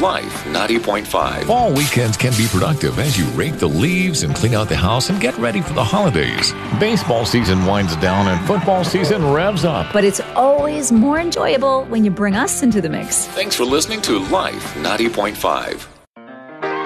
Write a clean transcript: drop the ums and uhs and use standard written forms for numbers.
Life 90.5. Fall weekends can be productive as you rake the leaves and clean out the house and get ready for the holidays. Baseball season winds down and football season revs up. But it's always more enjoyable when you bring us into the mix. Thanks for listening to Life 90.5.